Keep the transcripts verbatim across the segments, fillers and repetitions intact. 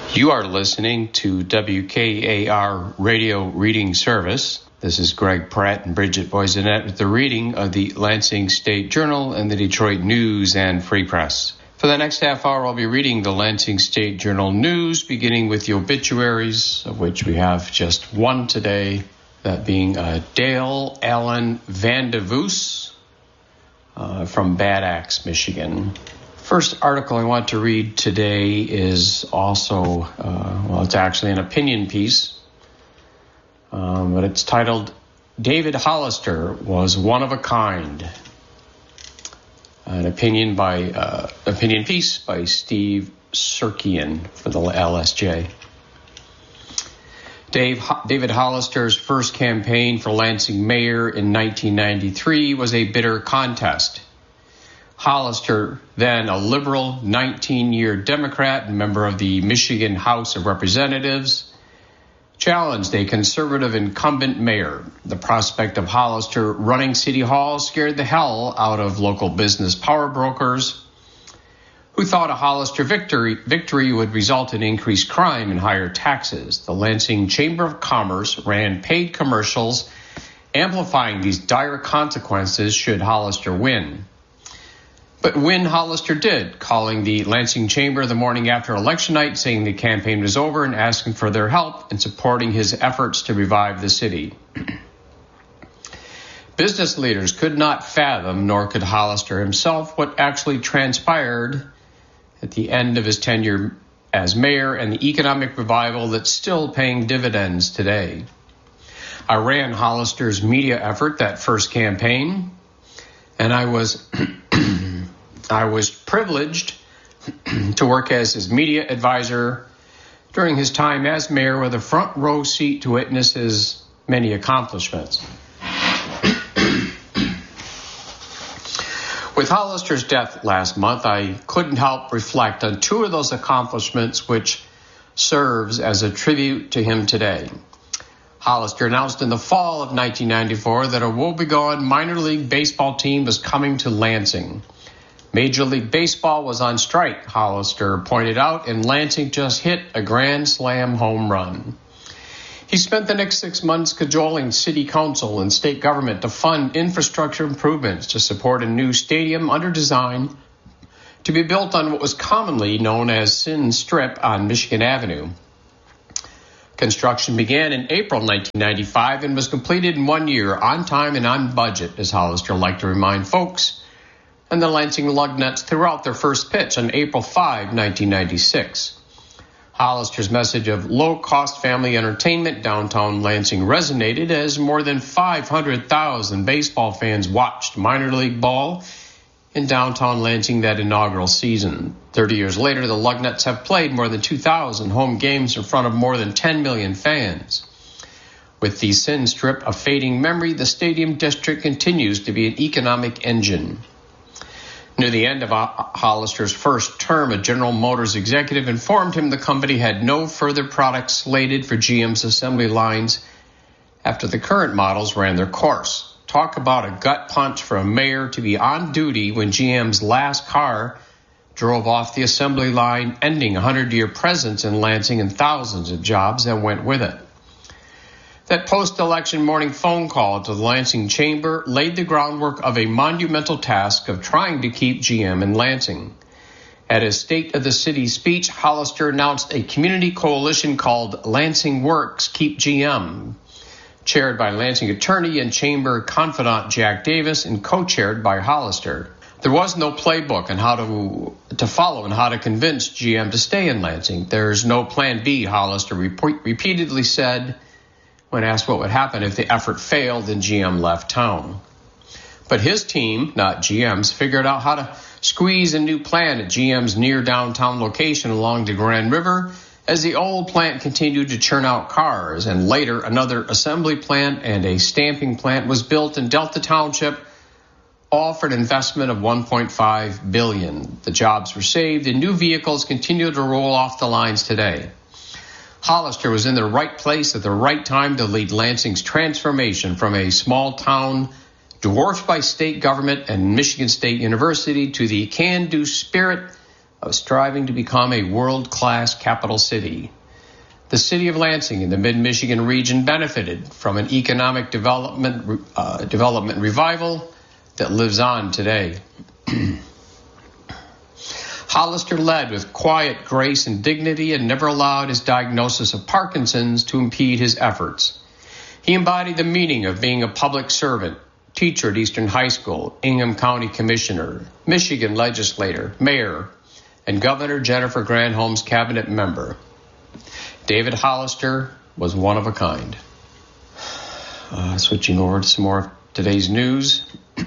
You are listening to W K A R Radio Reading Service. This is Greg Pratt and Bridget Boysinet with the reading of the Lansing State Journal and the Detroit News and Free Press. For the next half hour, I'll be reading the Lansing State Journal News, beginning with the obituaries, of which we have just one today, that being uh, Dale Allen Vandevoos uh, from Bad Axe, Michigan. First article I want to read today is also, uh, well, it's actually an opinion piece, um, but it's titled, David Hollister Was One of a Kind. An opinion by, uh, opinion piece by Steve Sirkian for the L S J. Dave, David Hollister's first campaign for Lansing mayor in nineteen ninety-three was a bitter contest. Hollister, then a liberal nineteen-year Democrat and member of the Michigan House of Representatives, challenged a conservative incumbent mayor. The prospect of Hollister running City Hall scared the hell out of local business power brokers, who thought a Hollister victory, victory would result in increased crime and higher taxes. The Lansing Chamber of Commerce ran paid commercials amplifying these dire consequences should Hollister win. But win Hollister did, calling the Lansing Chamber the morning after election night, saying the campaign was over and asking for their help in supporting his efforts to revive the city. Business leaders could not fathom, nor could Hollister himself, what actually transpired at the end of his tenure as mayor and the economic revival that's still paying dividends today. I ran Hollister's media effort that first campaign, and I was I was privileged to work as his media advisor during his time as mayor, with a front row seat to witness his many accomplishments. With Hollister's death last month, I couldn't help reflect on two of those accomplishments, which serves as a tribute to him today. Hollister announced in the fall of nineteen ninety-four that a woebegone minor league baseball team was coming to Lansing. Major League Baseball was on strike, Hollister pointed out, and Lansing just hit a grand slam home run. He spent the next six months cajoling city council and state government to fund infrastructure improvements to support a new stadium under design to be built on what was commonly known as Sin Strip on Michigan Avenue. Construction began in April nineteen ninety-five and was completed in one year, on time and on budget, as Hollister liked to remind folks, and the Lansing Lugnuts threw out their first pitch on April fifth, nineteen ninety-six. Hollister's message of low-cost family entertainment downtown Lansing resonated as more than five hundred thousand baseball fans watched minor league ball in downtown Lansing that inaugural season. Thirty years later, the Lugnuts have played more than two thousand home games in front of more than ten million fans. With the Sin Strip a fading memory, the stadium district continues to be an economic engine. Near the end of Hollister's first term, a General Motors executive informed him the company had no further products slated for G M's assembly lines after the current models ran their course. Talk about a gut punch for a mayor to be on duty when G M's last car drove off the assembly line, ending a hundred-year presence in Lansing and thousands of jobs that went with it. That post-election morning phone call to the Lansing Chamber laid the groundwork of a monumental task of trying to keep G M in Lansing. At his State of the City speech, Hollister announced a community coalition called Lansing Works Keep G M, chaired by Lansing attorney and chamber confidant Jack Davis and co-chaired by Hollister. There was no playbook on how to to follow and how to convince G M to stay in Lansing. There's no plan B, Hollister rep- repeatedly said when asked what would happen if the effort failed and G M left town. But his team, not G M's, figured out how to squeeze a new plant at G M's near downtown location along the Grand River as the old plant continued to churn out cars. And later, another assembly plant and a stamping plant was built in Delta Township, all for an investment of one point five billion dollars. The jobs were saved and new vehicles continue to roll off the lines today. Hollister was in the right place at the right time to lead Lansing's transformation from a small town dwarfed by state government and Michigan State University to the can-do spirit of striving to become a world-class capital city. The city of Lansing in the mid-Michigan region benefited from an economic development uh, development revival that lives on today. Hollister led with quiet grace and dignity and never allowed his diagnosis of Parkinson's to impede his efforts. He embodied the meaning of being a public servant, teacher at Eastern High School, Ingham County Commissioner, Michigan legislator, mayor, and Governor Jennifer Granholm's cabinet member. David Hollister was one of a kind. Uh, switching over to some more of today's news.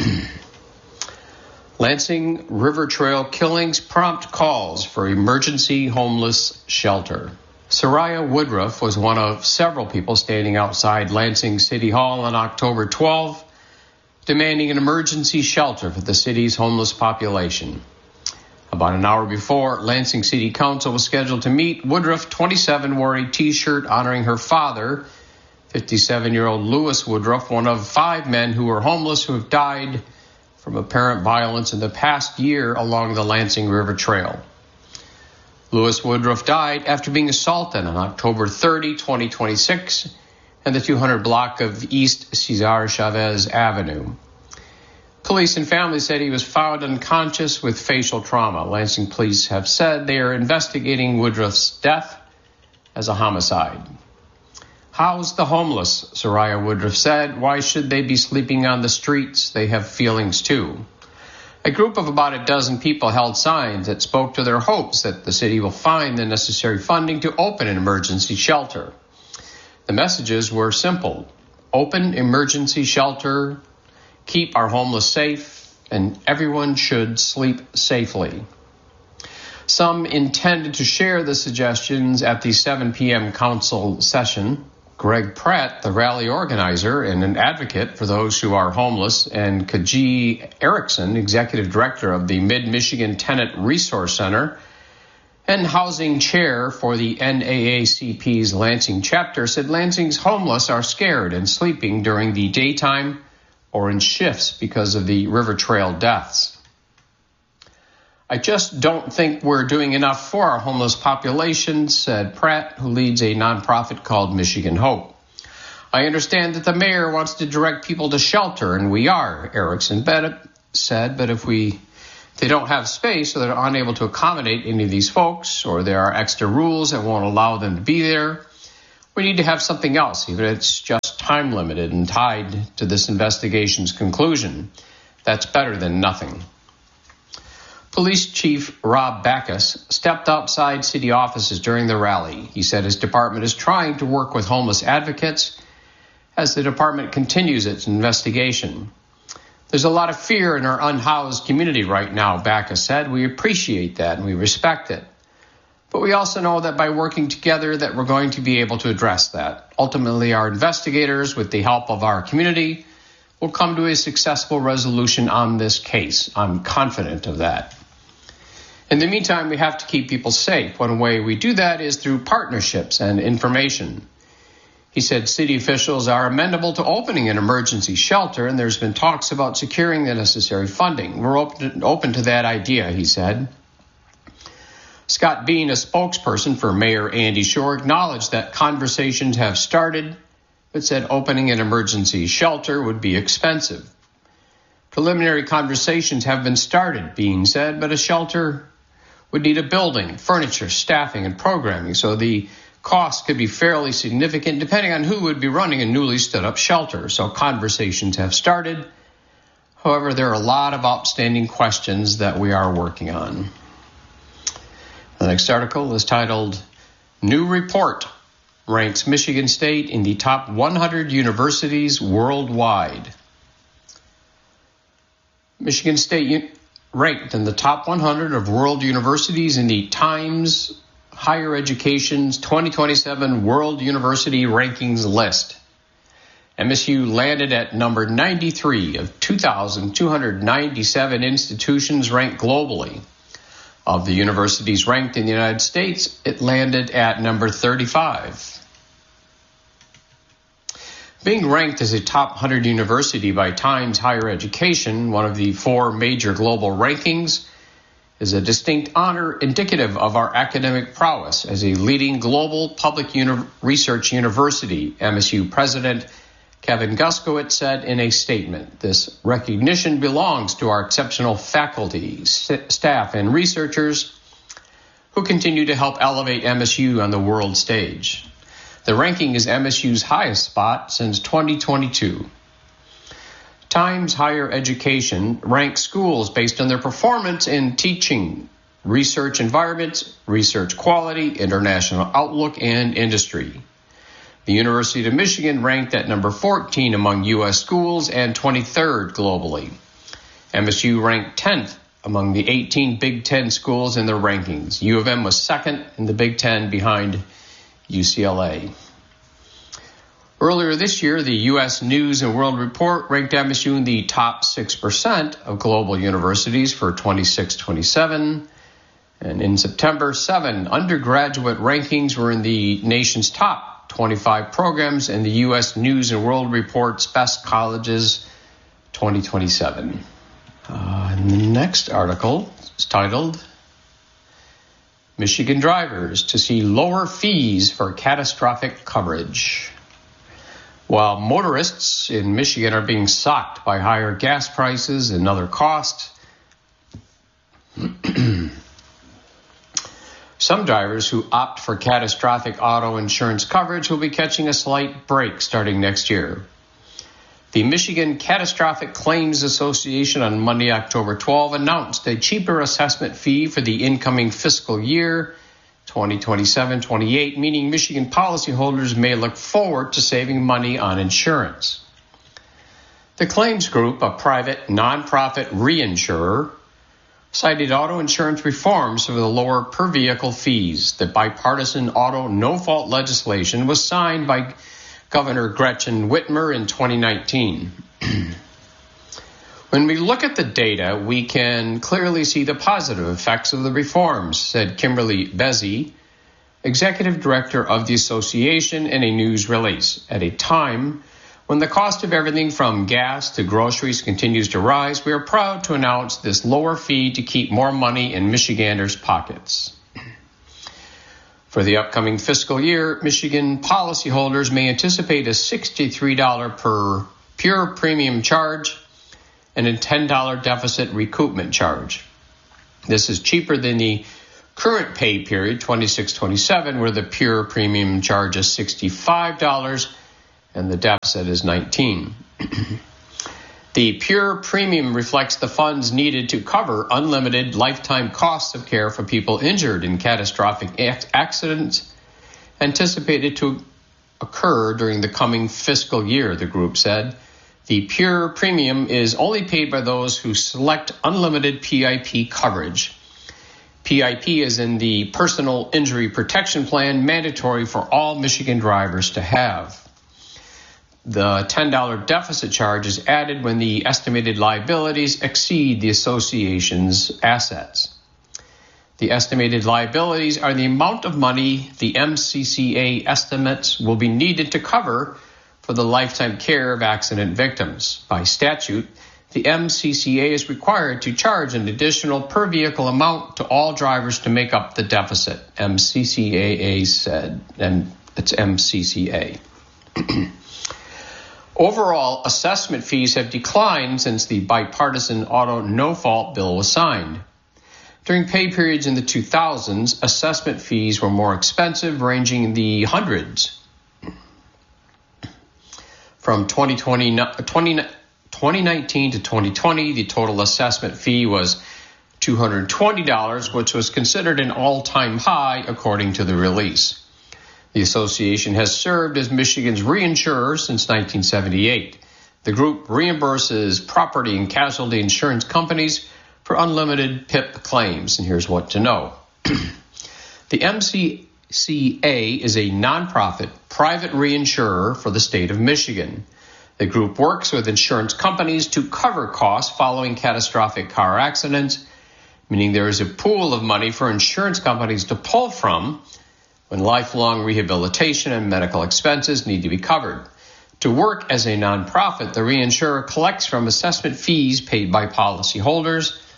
Lansing River Trail killings prompt calls for emergency homeless shelter. Soraya Woodruff was one of several people standing outside Lansing City Hall on October twelfth, demanding an emergency shelter for the city's homeless population. About an hour before Lansing City Council was scheduled to meet, Woodruff, twenty-seven, wore a T-shirt honoring her father, fifty-seven-year-old Lewis Woodruff, one of five men who were homeless who have died from apparent violence in the past year along the Lansing River Trail. Lewis Woodruff died after being assaulted on October thirtieth, twenty twenty-six, in the two hundred block of East Cesar Chavez Avenue. Police and family said he was found unconscious with facial trauma. Lansing police have said they are investigating Woodruff's death as a homicide. House the homeless, Soraya Woodruff said. Why should they be sleeping on the streets? They have feelings too. A group of about a dozen people held signs that spoke to their hopes that the city will find the necessary funding to open an emergency shelter. The messages were simple. Open emergency shelter, keep our homeless safe, and everyone should sleep safely. Some intended to share the suggestions at the seven p.m. council session. Greg Pratt, the rally organizer and an advocate for those who are homeless, and Kaji Erickson, executive director of the Mid-Michigan Tenant Resource Center and housing chair for the N double A C P's Lansing chapter, said Lansing's homeless are scared and sleeping during the daytime or in shifts because of the River Trail deaths. I just don't think we're doing enough for our homeless population, said Pratt, who leads a nonprofit called Michigan Hope. I understand that the mayor wants to direct people to shelter, and we are, Erickson said, but if we they don't have space or they're unable to accommodate any of these folks, or there are extra rules that won't allow them to be there, we need to have something else, even if it's just time limited and tied to this investigation's conclusion. That's better than nothing. Police Chief Rob Backus stepped outside city offices during the rally. He said his department is trying to work with homeless advocates as the department continues its investigation. There's a lot of fear in our unhoused community right now, Backus said. We appreciate that and we respect it. But we also know that by working together that we're going to be able to address that. Ultimately, our investigators, with the help of our community, will come to a successful resolution on this case. I'm confident of that. In the meantime, we have to keep people safe. One way we do that is through partnerships and information. He said city officials are amenable to opening an emergency shelter, and there's been talks about securing the necessary funding. We're open to, open to that idea, he said. Scott Bean, a spokesperson for Mayor Andy Shore, acknowledged that conversations have started, but said opening an emergency shelter would be expensive. Preliminary conversations have been started, Bean said, but a shelter would need a building, furniture, staffing, and programming, so the cost could be fairly significant depending on who would be running a newly stood up shelter. So conversations have started. However, there are a lot of outstanding questions that we are working on. The next article is titled, New Report Ranks Michigan State in the Top one hundred Universities Worldwide. Michigan State ranked in the top one hundred of world universities in the Times Higher Education's twenty twenty-seven World University Rankings list. M S U landed at number ninety-three of two thousand two hundred ninety-seven institutions ranked globally. Of the universities ranked in the United States, it landed at number thirty-five. Being ranked as a top one hundred university by Times Higher Education, one of the four major global rankings, is a distinct honor indicative of our academic prowess as a leading global public uni- research university, M S U President Kevin Guskowitz said in a statement. This recognition belongs to our exceptional faculty, st- staff, and researchers who continue to help elevate M S U on the world stage. The ranking is M S U's highest spot since twenty twenty-two. Times Higher Education ranks schools based on their performance in teaching, research environments, research quality, international outlook, and industry. The University of Michigan ranked at number fourteen among U S schools and twenty-third globally. M S U ranked tenth among the eighteen Big Ten schools in their rankings. U of M was second in the Big Ten behind U C L A. Earlier this year, the U S News and World Report ranked M S U in the top six percent of global universities for twenty-six twenty-seven. And in September, seven undergraduate rankings were in the nation's top twenty-five programs in the U S News and World Report's Best Colleges twenty twenty-seven. Uh, and the next article is titled, Michigan Drivers to See Lower Fees for Catastrophic Coverage. While motorists in Michigan are being socked by higher gas prices and other costs, some drivers who opt for catastrophic auto insurance coverage will be catching a slight break starting next year. The Michigan Catastrophic Claims Association on Monday, October twelfth, announced a cheaper assessment fee for the incoming fiscal year twenty twenty-seven twenty-eight, meaning Michigan policyholders may look forward to saving money on insurance. The claims group, a private nonprofit reinsurer, cited auto insurance reforms for the lower per-vehicle fees. The bipartisan auto no-fault legislation was signed by Governor Gretchen Whitmer in twenty nineteen. When we look at the data, we can clearly see the positive effects of the reforms, said Kimberly Bezzi, executive director of the association, in a news release. At a time when the cost of everything from gas to groceries continues to rise, we are proud to announce this lower fee to keep more money in Michiganders' pockets. For the upcoming fiscal year, Michigan policyholders may anticipate a sixty-three dollars per pure premium charge and a ten dollars deficit recoupment charge. This is cheaper than the current pay period, twenty-six twenty-seven, where the pure premium charge is sixty-five dollars and the deficit is nineteen dollars. The pure premium reflects the funds needed to cover unlimited lifetime costs of care for people injured in catastrophic accidents anticipated to occur during the coming fiscal year, the group said. The pure premium is only paid by those who select unlimited P I P coverage. P I P is in the Personal Injury Protection Plan, mandatory for all Michigan drivers to have. The ten dollars deficit charge is added when the estimated liabilities exceed the association's assets. The estimated liabilities are the amount of money the M C C A estimates will be needed to cover for the lifetime care of accident victims. By statute, the M C C A is required to charge an additional per vehicle amount to all drivers to make up the deficit, M C C A A said, and it's M C C A. Overall, assessment fees have declined since the bipartisan auto no-fault bill was signed. During pay periods in the two thousands, assessment fees were more expensive, ranging in the hundreds. From twenty twenty, twenty, twenty nineteen to twenty twenty, the total assessment fee was two hundred twenty dollars, which was considered an all-time high, according to the release. The association has served as Michigan's reinsurer since nineteen seventy-eight. The group reimburses property and casualty insurance companies for unlimited P I P claims. And here's what to know. The M C C A is a nonprofit private reinsurer for the state of Michigan. The group works with insurance companies to cover costs following catastrophic car accidents, meaning there is a pool of money for insurance companies to pull from when lifelong rehabilitation and medical expenses need to be covered. To work as a nonprofit, the reinsurer collects from assessment fees paid by policyholders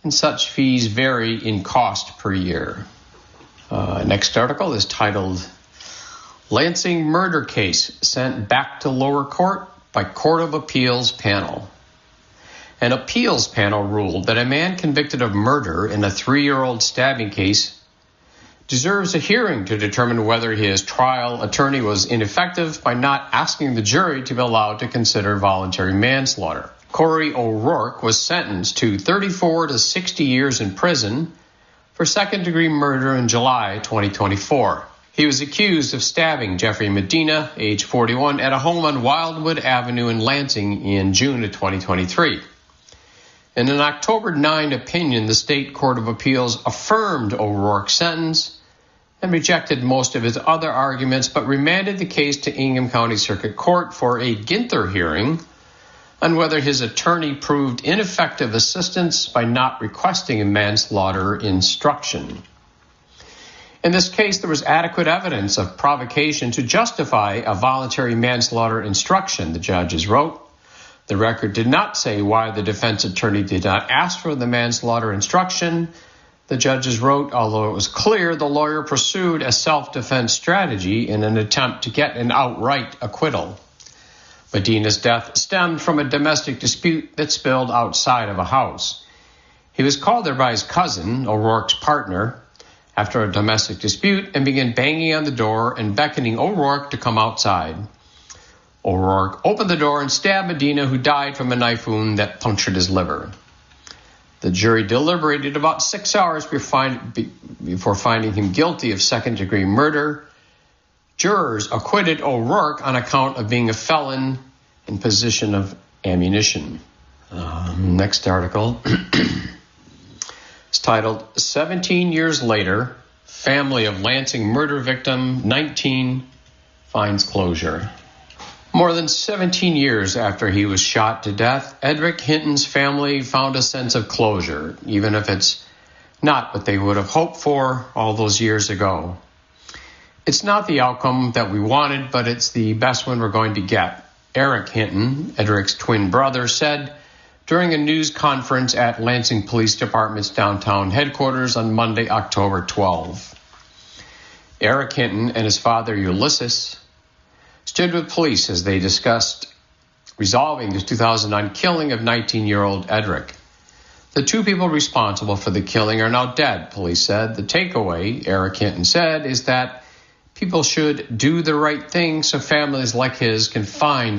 and such fees vary in cost per year. Uh, next article is titled, Lansing Murder Case Sent Back to Lower Court by Court of Appeals Panel. An appeals panel ruled that a man convicted of murder in a three-year-old stabbing case deserves a hearing to determine whether his trial attorney was ineffective by not asking the jury to be allowed to consider voluntary manslaughter. Corey O'Rourke was sentenced to thirty-four to sixty years in prison for second-degree murder in July twenty twenty-four. He was accused of stabbing Jeffrey Medina, age forty-one, at a home on Wildwood Avenue in Lansing in June of twenty twenty-three. In an October ninth opinion, the State Court of Appeals affirmed O'Rourke's sentence and rejected most of his other arguments, but remanded the case to Ingham County Circuit Court for a Ginther hearing on whether his attorney proved ineffective assistance by not requesting a manslaughter instruction. In this case, there was adequate evidence of provocation to justify a voluntary manslaughter instruction, the judges wrote. The record did not say why the defense attorney did not ask for the manslaughter instruction, the judges wrote, although it was clear the lawyer pursued a self-defense strategy in an attempt to get an outright acquittal. Medina's death stemmed from a domestic dispute that spilled outside of a house. He was called there by his cousin, O'Rourke's partner, after a domestic dispute and began banging on the door and beckoning O'Rourke to come outside. O'Rourke opened the door and stabbed Medina, who died from a knife wound that punctured his liver. The jury deliberated about six hours before finding him guilty of second-degree murder. Jurors acquitted O'Rourke on account of being a felon in possession of ammunition. Um, next article is titled, seventeen Years Later, Family of Lansing Murder Victim nineteen Finds Closure. More than seventeen years after he was shot to death, Edric Hinton's family found a sense of closure, even if it's not what they would have hoped for all those years ago. It's not the outcome that we wanted, but it's the best one we're going to get. Eric Hinton, Edric's twin brother, said during a news conference at Lansing Police Department's downtown headquarters on Monday, October twelfth. Eric Hinton and his father, Ulysses, stood with police as they discussed resolving the two thousand nine killing of nineteen-year-old Edric. The two people responsible for the killing are now dead, police said. The takeaway, Eric Hinton said, is that people should do the right thing so families like his can find